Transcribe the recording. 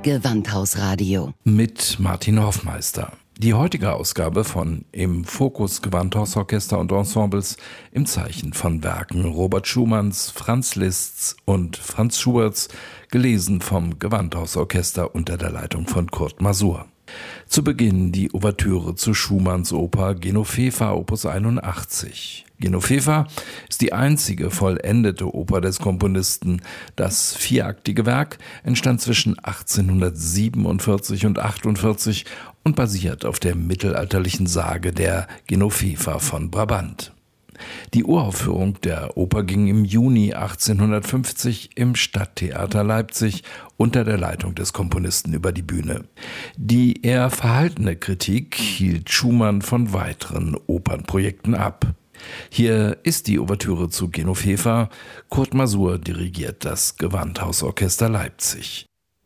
Gewandhausradio mit Martin Hoffmeister. Die heutige Ausgabe von Im Fokus Gewandhausorchester und Ensembles im Zeichen von Werken Robert Schumanns, Franz Liszts und Franz Schuberts, gelesen vom Gewandhausorchester unter der Leitung von Kurt Masur. Zu Beginn die Ouvertüre zu Schumanns Oper Genoveva Opus 81. Genoveva ist die einzige vollendete Oper des Komponisten. Das vieraktige Werk entstand zwischen 1847 und 1848 und basiert auf der mittelalterlichen Sage der Genoveva von Brabant. Die Uraufführung der Oper ging im Juni 1850 im Stadttheater Leipzig unter der Leitung des Komponisten über die Bühne. Die eher verhaltene Kritik hielt Schumann von weiteren Opernprojekten ab. Hier ist die Ouvertüre zu Genoveva. Kurt Masur dirigiert das Gewandhausorchester Leipzig.